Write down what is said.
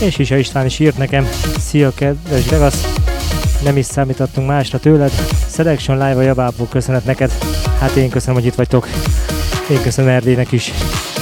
És Hisa István is írt nekem. Szia, kedves Degasz! Nem is számítottunk másra tőled. Selection Live a Jabából, köszönet neked. Hát én köszönöm, hogy itt vagytok. Én köszönöm Erdélynek is.